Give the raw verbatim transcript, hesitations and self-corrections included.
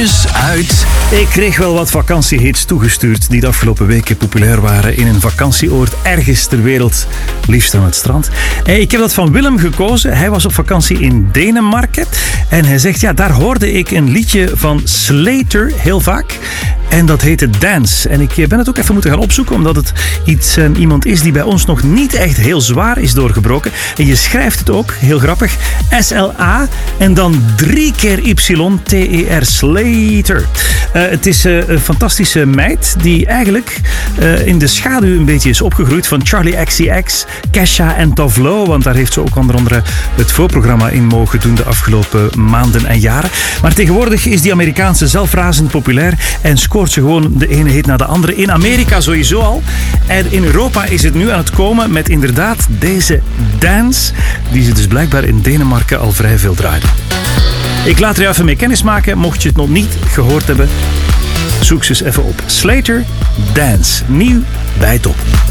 Uit. Ik kreeg wel wat vakantiehits toegestuurd die de afgelopen weken populair waren in een vakantieoord ergens ter wereld, liefst aan het strand. Ik heb dat van Willem gekozen. Hij was op vakantie in Denemarken en hij zegt, ja, daar hoorde ik een liedje van Slater heel vaak. En dat heette Dance. En ik ben het ook even moeten gaan opzoeken, omdat het iets, uh, iemand is die bij ons nog niet echt heel zwaar is doorgebroken. En je schrijft het ook, heel grappig, S L A en dan drie keer Y, T E R, Slater. Uh, het is uh, een fantastische meid die eigenlijk uh, in de schaduw een beetje is opgegroeid van Charlie X C X, Kesha en Tovlo. Want daar heeft ze ook onder andere het voorprogramma in mogen doen de afgelopen maanden en jaren. Maar tegenwoordig is die Amerikaanse zelf razend populair en scoort ze gewoon de ene hit na de andere. In Amerika sowieso al. En in Europa is het nu aan het komen met inderdaad deze Dance, die ze dus blijkbaar in Denemarken al vrij veel draaiden. Ik laat er even mee kennis maken. Mocht je het nog niet gehoord hebben, zoek ze eens even op. Slater, Dance. Nieuw bij Top.